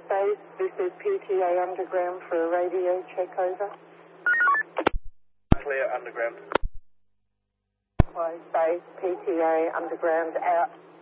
Base, this is PTA Underground for a radio check, over. Clear, Underground. Close base, PTA Underground out.